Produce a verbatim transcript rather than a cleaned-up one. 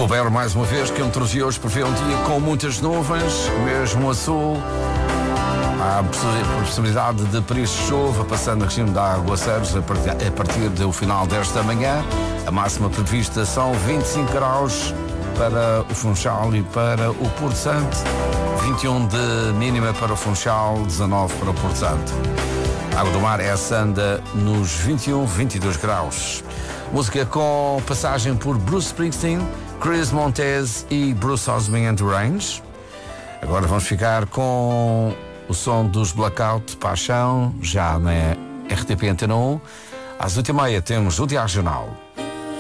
Couber mais uma vez que entre hoje prevê um dia com muitas nuvens, mesmo a sul. Há a possibilidade de períodos de chuva, passando a regime de aguaceiros a partir do final desta manhã. A máxima prevista são vinte e cinco graus para o Funchal e para o Porto Santo, vinte e um de mínima para o Funchal, dezanove para o Porto Santo. A água do mar essa anda nos vinte e um, vinte e dois graus. Música com passagem por Bruce Springsteen, Chris Montez e Bruce Osmond and the Range. Agora vamos ficar com o som dos Blackout, Paixão, já na R T P Antena um. Às oito e meia temos o Diário Jornal.